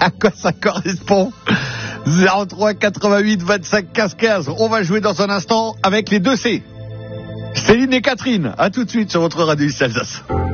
À quoi ça correspond? 03 88 25 15 15. On va jouer dans un instant avec les 2 C. Céline et Catherine. À tout de suite sur votre radio Alsace.